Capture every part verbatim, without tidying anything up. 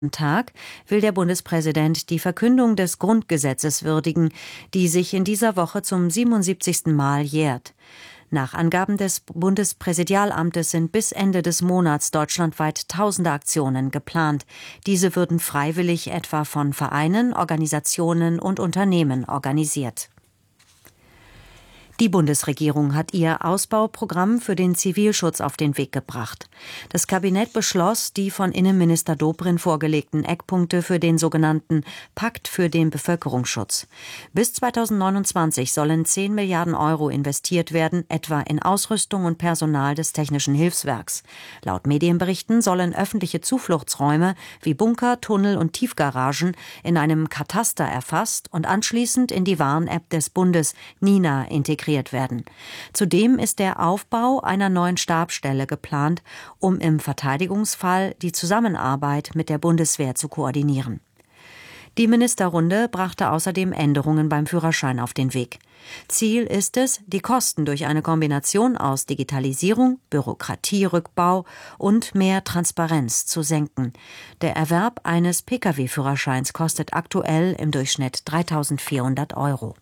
Tag will der Bundespräsident die Verkündung des Grundgesetzes würdigen, die sich in dieser Woche zum siebenundsiebzigsten Mal jährt. Nach Angaben des Bundespräsidialamtes sind bis Ende des Monats deutschlandweit tausende Aktionen geplant. Diese würden freiwillig etwa von Vereinen, Organisationen und Unternehmen organisiert. Die Bundesregierung hat ihr Ausbauprogramm für den Zivilschutz auf den Weg gebracht. Das Kabinett beschloss die von Innenminister Dobrindt vorgelegten Eckpunkte für den sogenannten Pakt für den Bevölkerungsschutz. Bis zweitausendneunundzwanzig sollen zehn Milliarden Euro investiert werden, etwa in Ausrüstung und Personal des Technischen Hilfswerks. Laut Medienberichten sollen öffentliche Zufluchtsräume wie Bunker, Tunnel und Tiefgaragen in einem Kataster erfasst und anschließend in die Warn-App des Bundes Nina integriert werden. Zudem ist der Aufbau einer neuen Stabsstelle geplant, um im Verteidigungsfall die Zusammenarbeit mit der Bundeswehr zu koordinieren. Die Ministerrunde brachte außerdem Änderungen beim Führerschein auf den Weg. Ziel ist es, die Kosten durch eine Kombination aus Digitalisierung, Bürokratierückbau und mehr Transparenz zu senken. Der Erwerb eines Pkw-Führerscheins kostet aktuell im Durchschnitt dreitausendvierhundert Euro.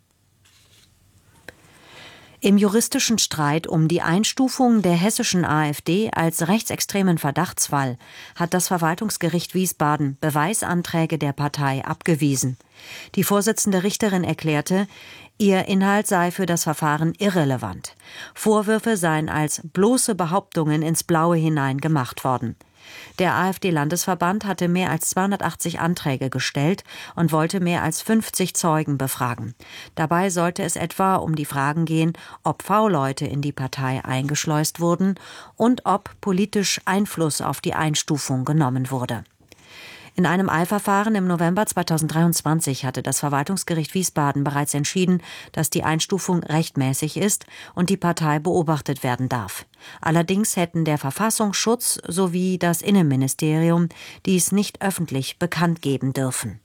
Im juristischen Streit um die Einstufung der hessischen AfD als rechtsextremen Verdachtsfall hat das Verwaltungsgericht Wiesbaden Beweisanträge der Partei abgewiesen. Die Vorsitzende Richterin erklärte, ihr Inhalt sei für das Verfahren irrelevant. Vorwürfe seien als bloße Behauptungen ins Blaue hinein gemacht worden. Der AfD-Landesverband hatte mehr als zweihundertachtzig Anträge gestellt und wollte mehr als fünfzig Zeugen befragen. Dabei sollte es etwa um die Fragen gehen, ob V-Leute in die Partei eingeschleust wurden und ob politisch Einfluss auf die Einstufung genommen wurde. In einem Eilverfahren im November zweitausenddreiundzwanzig hatte das Verwaltungsgericht Wiesbaden bereits entschieden, dass die Einstufung rechtmäßig ist und die Partei beobachtet werden darf. Allerdings hätten der Verfassungsschutz sowie das Innenministerium dies nicht öffentlich bekannt geben dürfen.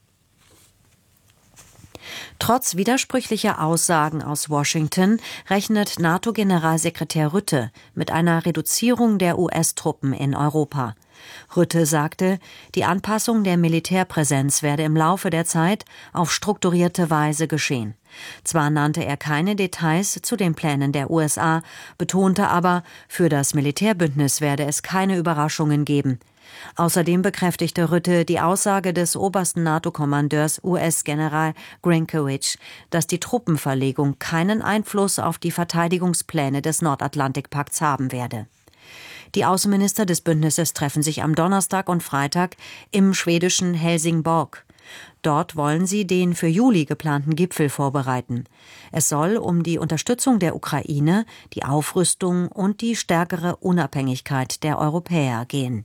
Trotz widersprüchlicher Aussagen aus Washington rechnet NATO-Generalsekretär Rutte mit einer Reduzierung der U S-Truppen in Europa. Rutte sagte, die Anpassung der Militärpräsenz werde im Laufe der Zeit auf strukturierte Weise geschehen. Zwar nannte er keine Details zu den Plänen der U S A, betonte aber, für das Militärbündnis werde es keine Überraschungen geben. Außerdem bekräftigte Rutte die Aussage des obersten NATO-Kommandeurs U S-General Grynkewicz, dass die Truppenverlegung keinen Einfluss auf die Verteidigungspläne des Nordatlantikpakts haben werde. Die Außenminister des Bündnisses treffen sich am Donnerstag und Freitag im schwedischen Helsingborg. Dort wollen sie den für Juli geplanten Gipfel vorbereiten. Es soll um die Unterstützung der Ukraine, die Aufrüstung und die stärkere Unabhängigkeit der Europäer gehen.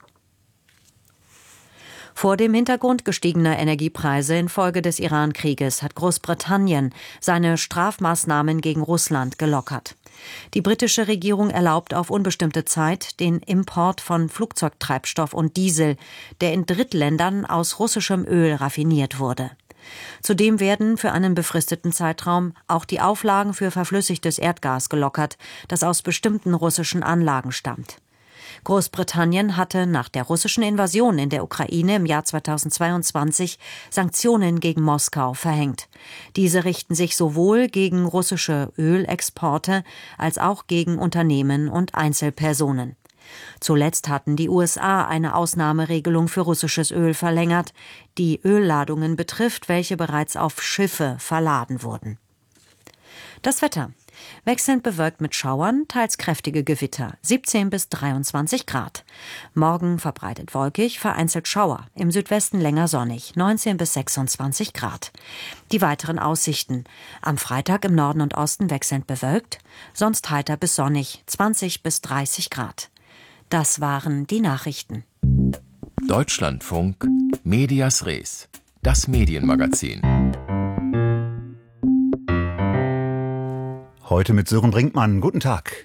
Vor dem Hintergrund gestiegener Energiepreise infolge des Iran-Krieges hat Großbritannien seine Strafmaßnahmen gegen Russland gelockert. Die britische Regierung erlaubt auf unbestimmte Zeit den Import von Flugzeugtreibstoff und Diesel, der in Drittländern aus russischem Öl raffiniert wurde. Zudem werden für einen befristeten Zeitraum auch die Auflagen für verflüssigtes Erdgas gelockert, das aus bestimmten russischen Anlagen stammt. Großbritannien hatte nach der russischen Invasion in der Ukraine im Jahr zweitausendzweiundzwanzig Sanktionen gegen Moskau verhängt. Diese richten sich sowohl gegen russische Ölexporte als auch gegen Unternehmen und Einzelpersonen. Zuletzt hatten die U S A eine Ausnahmeregelung für russisches Öl verlängert, die Ölladungen betrifft, welche bereits auf Schiffe verladen wurden. Das Wetter. Wechselnd bewölkt mit Schauern, teils kräftige Gewitter, siebzehn bis dreiundzwanzig Grad. Morgen verbreitet wolkig, vereinzelt Schauer, im Südwesten länger sonnig, neunzehn bis sechsundzwanzig Grad. Die weiteren Aussichten. Am Freitag im Norden und Osten wechselnd bewölkt, sonst heiter bis sonnig, zwanzig bis dreißig Grad. Das waren die Nachrichten. Deutschlandfunk, Medias Res, das Medienmagazin. Heute mit Sören Brinkmann. Guten Tag.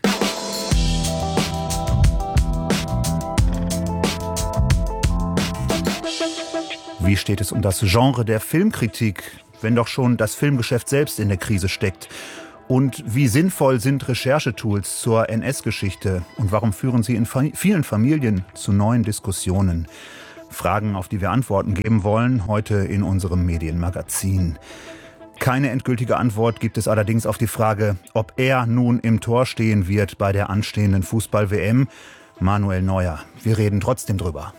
Wie steht es um das Genre der Filmkritik, wenn doch schon das Filmgeschäft selbst in der Krise steckt? Und wie sinnvoll sind Recherchetools zur N S-Geschichte? Und warum führen sie in vielen Familien zu neuen Diskussionen? Fragen, auf die wir Antworten geben wollen, heute in unserem Medienmagazin. Keine endgültige Antwort gibt es allerdings auf die Frage, ob er nun im Tor stehen wird bei der anstehenden Fußball-W M. Manuel Neuer. Wir reden trotzdem drüber.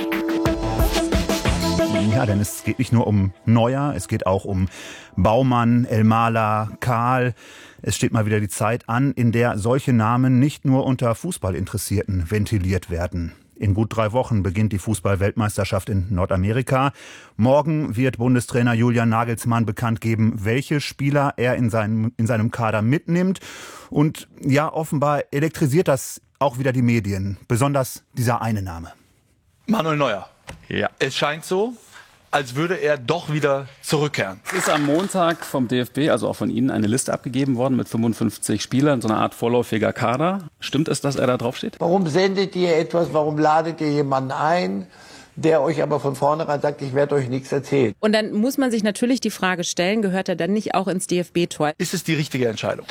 Ja, denn es geht nicht nur um Neuer, es geht auch um Baumann, Elmala, Kahl. Es steht mal wieder die Zeit an, in der solche Namen nicht nur unter Fußballinteressierten ventiliert werden. In gut drei Wochen beginnt die Fußball-Weltmeisterschaft in Nordamerika. Morgen wird Bundestrainer Julian Nagelsmann bekannt geben, welche Spieler er in seinem, in seinem Kader mitnimmt. Und ja, offenbar elektrisiert das auch wieder die Medien, besonders dieser eine Name. Manuel Neuer. Ja. Es scheint so, als würde er doch wieder zurückkehren. Es ist am Montag vom D F B, also auch von Ihnen, eine Liste abgegeben worden mit fünfundfünfzig Spielern, so eine Art vorläufiger Kader. Stimmt es, dass er da drauf steht? Warum sendet ihr etwas, warum ladet ihr jemanden ein, der euch aber von vornherein sagt, ich werde euch nichts erzählen? Und dann muss man sich natürlich die Frage stellen, gehört er dann nicht auch ins D F B-Tor? Ist es die richtige Entscheidung?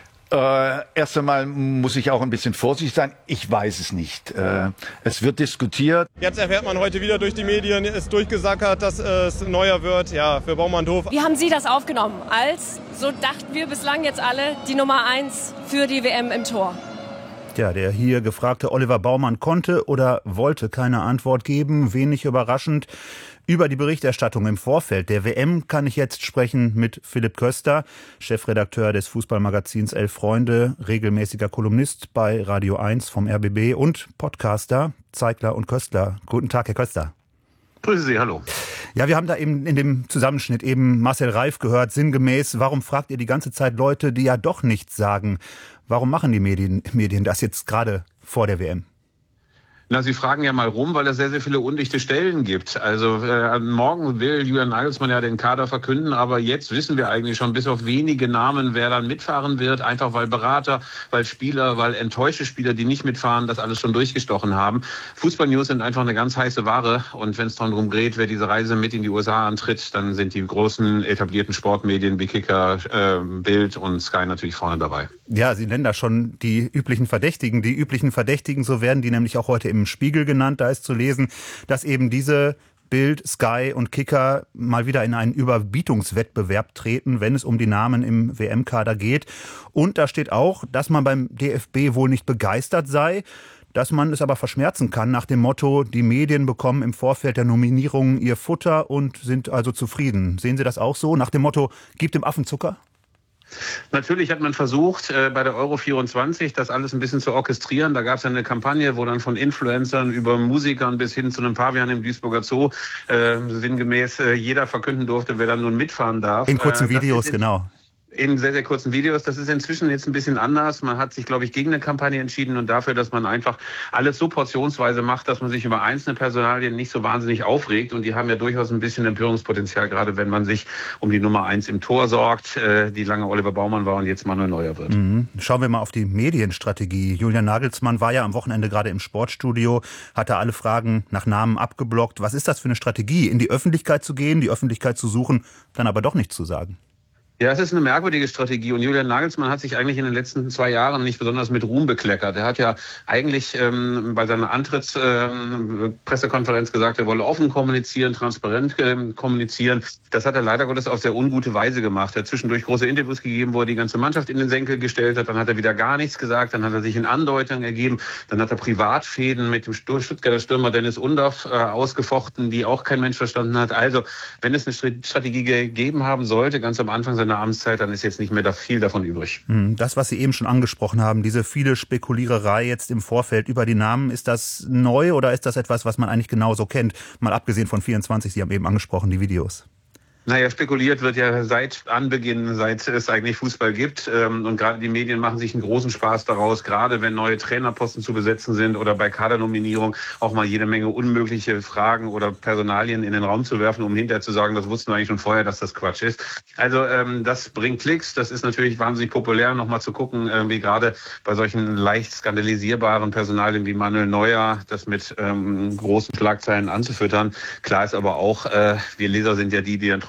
Äh, erst einmal muss ich auch ein bisschen vorsichtig sein. Ich weiß es nicht. Äh, es wird diskutiert. Jetzt erfährt man heute wieder durch die Medien, ist durchgesackert, dass es Neuer wird. Ja, für Baumann doof. Wie haben Sie das aufgenommen? Als, so dachten wir bislang jetzt alle, die Nummer eins für die W M im Tor. Ja, der hier gefragte Oliver Baumann konnte oder wollte keine Antwort geben. Wenig überraschend. Über die Berichterstattung im Vorfeld der W M kann ich jetzt sprechen mit Philipp Köster, Chefredakteur des Fußballmagazins Elf Freunde, regelmäßiger Kolumnist bei Radio eins vom R B B und Podcaster Zeigler und Köstler. Guten Tag, Herr Köster. Grüße Sie, hallo. Ja, wir haben da eben in dem Zusammenschnitt eben Marcel Reif gehört, sinngemäß, warum fragt ihr die ganze Zeit Leute, die ja doch nichts sagen? Warum machen die Medien, Medien das jetzt gerade vor der W M? Na, Sie fragen ja mal rum, weil es sehr, sehr viele undichte Stellen gibt. Also äh, morgen will Julian Nagelsmann ja den Kader verkünden, aber jetzt wissen wir eigentlich schon bis auf wenige Namen, wer dann mitfahren wird, einfach weil Berater, weil Spieler, weil enttäuschte Spieler, die nicht mitfahren, das alles schon durchgestochen haben. Fußball-News sind einfach eine ganz heiße Ware und wenn es darum geht, wer diese Reise mit in die U S A antritt, dann sind die großen etablierten Sportmedien wie Kicker, äh, Bild und Sky natürlich vorne dabei. Ja, Sie nennen da schon die üblichen Verdächtigen. Die üblichen Verdächtigen, so werden die nämlich auch heute im Spiegel genannt. Da ist zu lesen, dass eben diese Bild, Sky und Kicker mal wieder in einen Überbietungswettbewerb treten, wenn es um die Namen im W M-Kader geht. Und da steht auch, dass man beim D F B wohl nicht begeistert sei, dass man es aber verschmerzen kann nach dem Motto, die Medien bekommen im Vorfeld der Nominierungen ihr Futter und sind also zufrieden. Sehen Sie das auch so? Nach dem Motto, gib dem Affen Zucker? Natürlich hat man versucht, äh, bei der Euro vierundzwanzig das alles ein bisschen zu orchestrieren. Da gab es eine Kampagne, wo dann von Influencern über Musikern bis hin zu einem Pavian im Duisburger Zoo äh, sinngemäß äh, jeder verkünden durfte, wer dann nun mitfahren darf. In kurzen äh, Videos, genau. In sehr, sehr kurzen Videos. Das ist inzwischen jetzt ein bisschen anders. Man hat sich, glaube ich, gegen eine Kampagne entschieden und dafür, dass man einfach alles so portionsweise macht, dass man sich über einzelne Personalien nicht so wahnsinnig aufregt. Und die haben ja durchaus ein bisschen Empörungspotenzial, gerade wenn man sich um die Nummer eins im Tor sorgt, die lange Oliver Baumann war und jetzt Manuel Neuer wird. Mhm. Schauen wir mal auf die Medienstrategie. Julian Nagelsmann war ja am Wochenende gerade im Sportstudio, hatte alle Fragen nach Namen abgeblockt. Was ist das für eine Strategie? In die Öffentlichkeit zu gehen, die Öffentlichkeit zu suchen, dann aber doch nichts zu sagen? Ja, es ist eine merkwürdige Strategie und Julian Nagelsmann hat sich eigentlich in den letzten zwei Jahren nicht besonders mit Ruhm bekleckert. Er hat ja eigentlich ähm, bei seiner Antrittspressekonferenz ähm, gesagt, er wolle offen kommunizieren, transparent ähm, kommunizieren. Das hat er leider Gottes auf sehr ungute Weise gemacht. Er hat zwischendurch große Interviews gegeben, wo er die ganze Mannschaft in den Senkel gestellt hat. Dann hat er wieder gar nichts gesagt. Dann hat er sich in Andeutungen ergeben. Dann hat er Privatfäden mit dem Stuttgarter Stürmer Dennis Undorf äh, ausgefochten, die auch kein Mensch verstanden hat. Also, wenn es eine Strategie gegeben haben sollte, ganz am Anfang seiner Amtszeit, dann ist jetzt nicht mehr da viel davon übrig. Das, was Sie eben schon angesprochen haben, diese viele Spekuliererei jetzt im Vorfeld über die Namen, ist das neu oder ist das etwas, was man eigentlich genauso kennt? Mal abgesehen von vierundzwanzig, Sie haben eben angesprochen, die Videos. Naja, spekuliert wird ja seit Anbeginn, seit es eigentlich Fußball gibt. Und gerade die Medien machen sich einen großen Spaß daraus, gerade wenn neue Trainerposten zu besetzen sind oder bei Kadernominierung auch mal jede Menge unmögliche Fragen oder Personalien in den Raum zu werfen, um hinterher zu sagen, das wussten wir eigentlich schon vorher, dass das Quatsch ist. Also ähm, das bringt Klicks, das ist natürlich wahnsinnig populär, nochmal zu gucken, äh, wie gerade bei solchen leicht skandalisierbaren Personalien wie Manuel Neuer, das mit ähm, großen Schlagzeilen anzufüttern. Klar ist aber auch, äh, wir Leser sind ja die, die dann trotzdem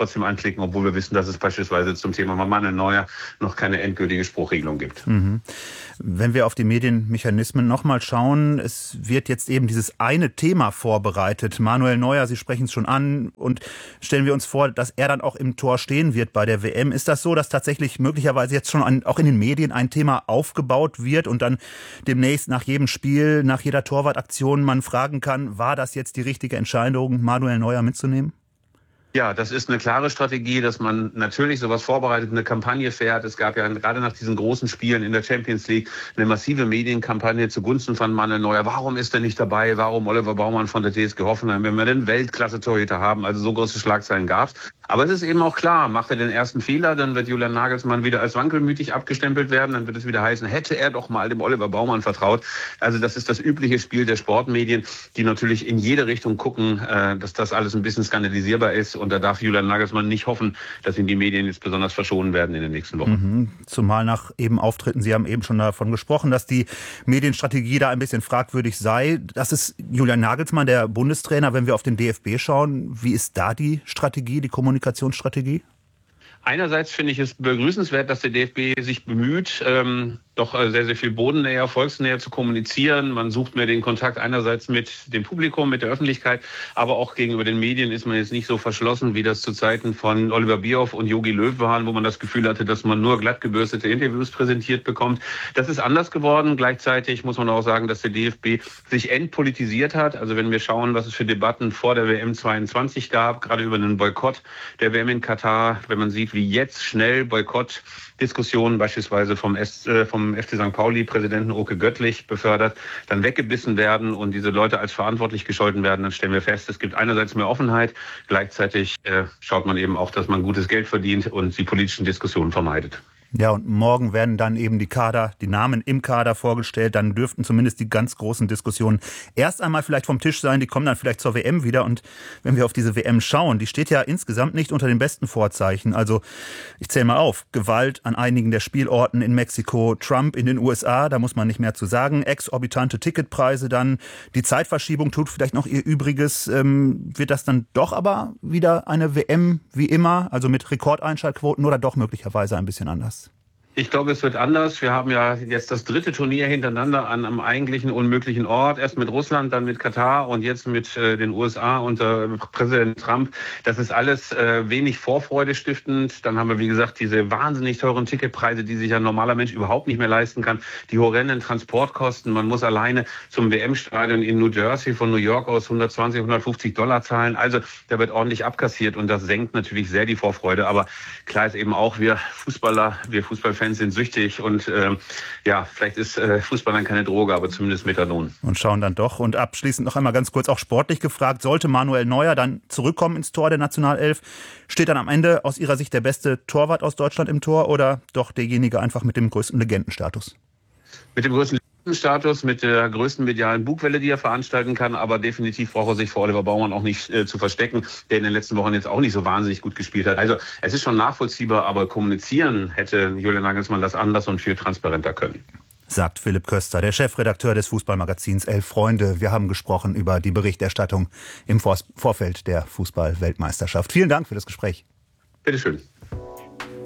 trotzdem anklicken, obwohl wir wissen, dass es beispielsweise zum Thema Manuel Neuer noch keine endgültige Spruchregelung gibt. Mhm. Wenn wir auf die Medienmechanismen nochmal schauen, es wird jetzt eben dieses eine Thema vorbereitet. Manuel Neuer, Sie sprechen es schon an, und stellen wir uns vor, dass er dann auch im Tor stehen wird bei der W M. Ist das so, dass tatsächlich möglicherweise jetzt schon an, auch in den Medien ein Thema aufgebaut wird und dann demnächst nach jedem Spiel, nach jeder Torwartaktion man fragen kann, war das jetzt die richtige Entscheidung, Manuel Neuer mitzunehmen? Ja, das ist eine klare Strategie, dass man natürlich sowas vorbereitet, eine Kampagne fährt. Es gab ja gerade nach diesen großen Spielen in der Champions League eine massive Medienkampagne zugunsten von Manuel Neuer. Warum ist er nicht dabei? Warum Oliver Baumann von der T S G Hoffenheim, wenn wir den Weltklasse-Torhüter haben? Also so große Schlagzeilen gab's. Aber es ist eben auch klar, macht er den ersten Fehler, dann wird Julian Nagelsmann wieder als wankelmütig abgestempelt werden. Dann wird es wieder heißen, hätte er doch mal dem Oliver Baumann vertraut. Also das ist das übliche Spiel der Sportmedien, die natürlich in jede Richtung gucken, dass das alles ein bisschen skandalisierbar ist. Und da darf Julian Nagelsmann nicht hoffen, dass ihn die Medien jetzt besonders verschonen werden in den nächsten Wochen. Mhm. Zumal nach eben Auftritten, Sie haben eben schon davon gesprochen, dass die Medienstrategie da ein bisschen fragwürdig sei. Das ist Julian Nagelsmann, der Bundestrainer. Wenn wir auf den D F B schauen, wie ist da die Strategie, die Kommunikationsstrategie? Einerseits finde ich es begrüßenswert, dass der D F B sich bemüht, ähm, doch sehr, sehr viel bodennäher, volksnäher zu kommunizieren. Man sucht mehr den Kontakt einerseits mit dem Publikum, mit der Öffentlichkeit, aber auch gegenüber den Medien ist man jetzt nicht so verschlossen, wie das zu Zeiten von Oliver Bierhoff und Jogi Löw waren, wo man das Gefühl hatte, dass man nur glatt gebürstete Interviews präsentiert bekommt. Das ist anders geworden. Gleichzeitig muss man auch sagen, dass der D F B sich entpolitisiert hat. Also wenn wir schauen, was es für Debatten vor der W M zweiundzwanzig gab, gerade über den Boykott der W M in Katar, wenn man sieht, wie jetzt schnell Boykottdiskussionen beispielsweise vom, S, äh, vom F C Sankt Pauli Präsidenten Oke Göttlich befördert, dann weggebissen werden und diese Leute als verantwortlich gescholten werden, dann stellen wir fest, es gibt einerseits mehr Offenheit, gleichzeitig äh, schaut man eben auch, dass man gutes Geld verdient und die politischen Diskussionen vermeidet. Ja, und morgen werden dann eben die Kader, die Namen im Kader vorgestellt. Dann dürften zumindest die ganz großen Diskussionen erst einmal vielleicht vom Tisch sein. Die kommen dann vielleicht zur W M wieder. Und wenn wir auf diese W M schauen, die steht ja insgesamt nicht unter den besten Vorzeichen. Also ich zähle mal auf. Gewalt an einigen der Spielorten in Mexiko, Trump in den U S A, da muss man nicht mehr zu sagen. Exorbitante Ticketpreise dann. Die Zeitverschiebung tut vielleicht noch ihr Übriges. Ähm, wird das dann doch aber wieder eine W M wie immer, also mit Rekordeinschaltquoten oder doch möglicherweise ein bisschen anders? Ich glaube, es wird anders. Wir haben ja jetzt das dritte Turnier hintereinander an einem eigentlichen unmöglichen Ort. Erst mit Russland, dann mit Katar und jetzt mit äh, den U S A unter Präsident Trump. Das ist alles äh, wenig Vorfreude stiftend. Dann haben wir, wie gesagt, diese wahnsinnig teuren Ticketpreise, die sich ein normaler Mensch überhaupt nicht mehr leisten kann. Die horrenden Transportkosten. Man muss alleine zum W M-Stadion in New Jersey von New York aus hundertzwanzig, hundertfünfzig Dollar zahlen. Also da wird ordentlich abkassiert und das senkt natürlich sehr die Vorfreude. Aber klar ist eben auch, wir Fußballer, wir Fußballfans sind süchtig und äh, ja, vielleicht ist äh, Fußball dann keine Droge, aber zumindest Methadon. Und schauen dann doch. Und abschließend noch einmal ganz kurz auch sportlich gefragt, sollte Manuel Neuer dann zurückkommen ins Tor der Nationalelf, steht dann am Ende aus Ihrer Sicht der beste Torwart aus Deutschland im Tor oder doch derjenige einfach mit dem größten Legendenstatus? Mit dem größten Status, mit der größten medialen Bugwelle, die er veranstalten kann, aber definitiv braucht er sich vor Oliver Baumann auch nicht äh, zu verstecken, der in den letzten Wochen jetzt auch nicht so wahnsinnig gut gespielt hat. Also es ist schon nachvollziehbar, aber kommunizieren hätte Julian Nagelsmann das anders und viel transparenter können. Sagt Philipp Köster, der Chefredakteur des Fußballmagazins Elf Freunde. Wir haben gesprochen über die Berichterstattung im Vorfeld der Fußball-Weltmeisterschaft. Vielen Dank für das Gespräch. Bitteschön.